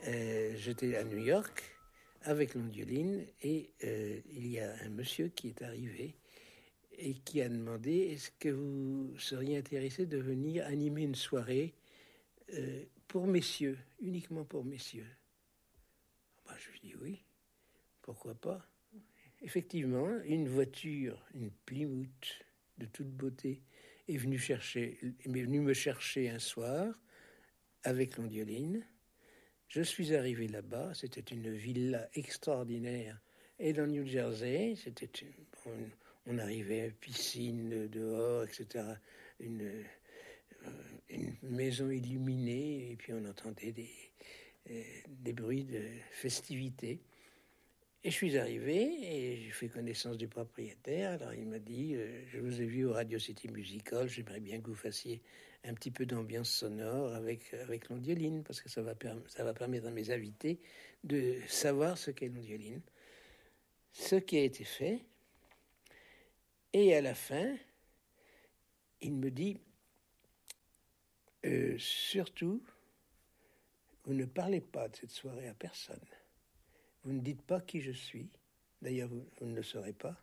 j'étais à New York avec Londioline et il y a un monsieur qui est arrivé et qui a demandé est-ce que vous seriez intéressé de venir animer une soirée pour messieurs, uniquement pour messieurs. Je lui dis oui, pourquoi pas. Effectivement, une voiture, une Plymouth de toute beauté est venue me chercher un soir avec Londioline. Je suis arrivé là-bas, c'était une villa extraordinaire. Et dans New Jersey, on arrivait à piscine dehors, etc. Une maison illuminée, et puis on entendait des bruits de festivités. Et je suis arrivé et j'ai fait connaissance du propriétaire. Alors il m'a dit je vous ai vu au Radio City Music Hall, j'aimerais bien que vous fassiez un petit peu d'ambiance sonore avec Londioline, parce que ça va permettre à mes invités de savoir ce qu'est Londioline. Ce qui a été fait. Et à la fin, il me dit surtout, vous ne parlez pas de cette soirée à personne. Vous ne dites pas qui je suis. D'ailleurs, vous ne le saurez pas.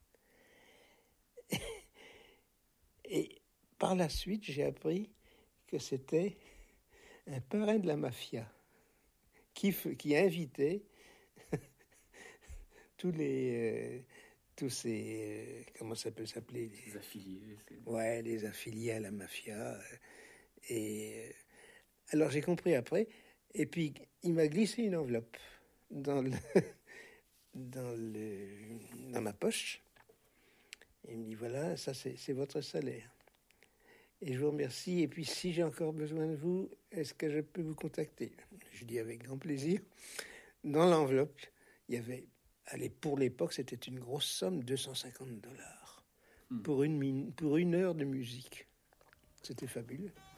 Et par la suite, j'ai appris que c'était un parrain de la mafia qui invitait tous ces comment ça peut s'appeler, les affiliés. Ouais, les affiliés à la mafia. Et alors j'ai compris après. Et puis il m'a glissé une enveloppe dans ma poche. Et il me dit voilà, ça c'est votre salaire. Et je vous remercie. Et puis, si j'ai encore besoin de vous, est-ce que je peux vous contacter? Je dis avec grand plaisir. Dans l'enveloppe, il y avait, pour l'époque, c'était une grosse somme, $250 pour une heure de musique. C'était fabuleux.